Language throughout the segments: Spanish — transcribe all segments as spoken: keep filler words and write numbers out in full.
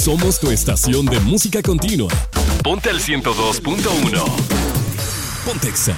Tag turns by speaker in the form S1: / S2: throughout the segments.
S1: Somos tu estación de música continua. Ponte al ciento dos punto uno. Ponte Exa.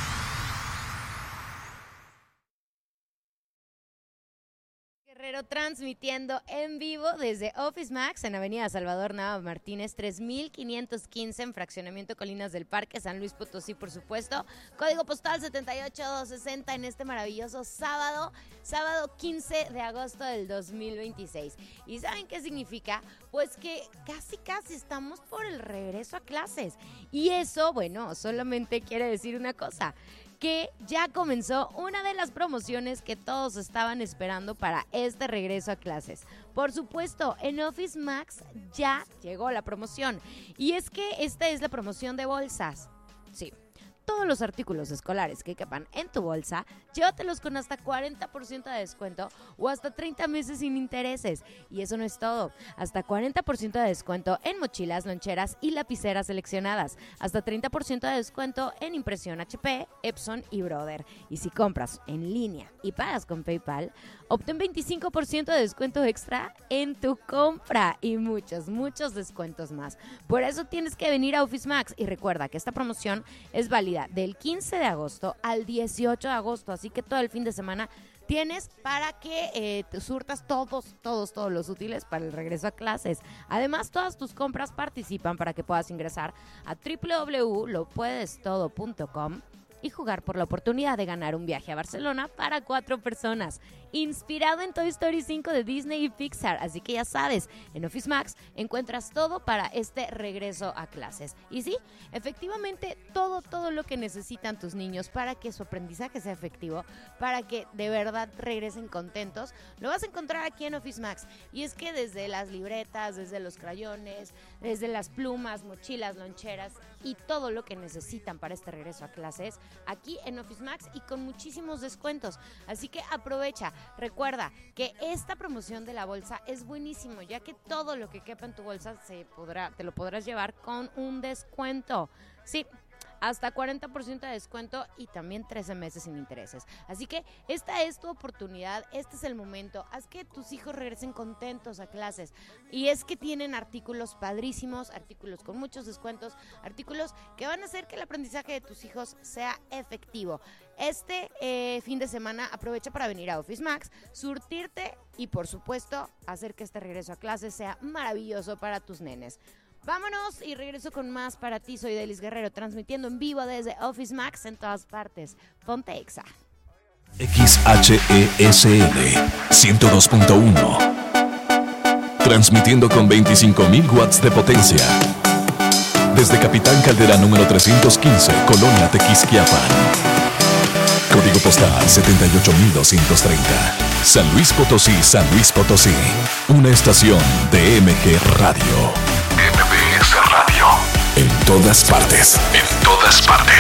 S2: Guerrero transmitiendo en vivo desde Office Max en Avenida Salvador Nava Martínez tres mil quinientos quince en Fraccionamiento Colinas del Parque, San Luis Potosí, por supuesto. Código postal setenta y ocho mil doscientos sesenta en este maravilloso sábado, sábado quince de agosto del dos mil veintiséis. ¿Y saben qué significa? Pues que casi casi estamos por el regreso a clases. Y eso, bueno, solamente quiere decir una cosa, que ya comenzó una de las promociones que todos estaban esperando para este regreso a clases. Por supuesto, en Office Max ya llegó la promoción. Y es que esta es la promoción de bolsas. Sí. Todos los artículos escolares que quepan en tu bolsa, llévatelos con hasta cuarenta por ciento de descuento o hasta treinta meses sin intereses. Y eso no es todo. Hasta cuarenta por ciento de descuento en mochilas, loncheras y lapiceras seleccionadas. Hasta treinta por ciento de descuento en impresión H P, Epson y Brother. Y si compras en línea y pagas con PayPal, obtén veinticinco por ciento de descuento extra en tu compra y muchos, muchos descuentos más. Por eso tienes que venir a Office Max y recuerda que esta promoción es válida del quince de agosto al dieciocho de agosto, así que todo el fin de semana tienes para que eh, te surtas todos, todos, todos los útiles para el regreso a clases. Además, todas tus compras participan para que puedas ingresar a doble u doble u doble u punto lo puedes todo punto com y jugar por la oportunidad de ganar un viaje a Barcelona para cuatro personas, inspirado en Toy Story cinco de Disney y Pixar. Así que ya sabes, en Office Max encuentras todo para este regreso a clases. Y sí, efectivamente, todo, todo lo que necesitan tus niños para que su aprendizaje sea efectivo, para que de verdad regresen contentos, lo vas a encontrar aquí en Office Max. Y es que desde las libretas, desde los crayones, desde las plumas, mochilas, loncheras y todo lo que necesitan para este regreso a clases, aquí en Office Max y con muchísimos descuentos. Así que aprovecha. Recuerda que esta promoción de la bolsa es buenísimo, ya que todo lo que quepa en tu bolsa se podrá, te lo podrás llevar con un descuento. Sí, hasta cuarenta por ciento de descuento y también trece meses sin intereses. Así que esta es tu oportunidad, este es el momento. Haz que tus hijos regresen contentos a clases. Y es que tienen artículos padrísimos, artículos con muchos descuentos, artículos que van a hacer que el aprendizaje de tus hijos sea efectivo. Este eh, fin de semana aprovecha para venir a Office Max, surtirte y por supuesto hacer que este regreso a clases sea maravilloso para tus nenes. Vámonos y regreso con más para ti. Soy Delis Guerrero, transmitiendo en vivo desde Office Max en todas partes. Ponte Exa.
S1: X H E S L ciento dos punto uno. Transmitiendo con veinticinco mil watts de potencia. Desde Capitán Caldera número trescientos quince, Colonia Tequisquiapan. Código postal setenta y ocho mil doscientos treinta. San Luis Potosí, San Luis Potosí. Una estación de M G Radio. M B S Radio. En todas partes. En todas partes.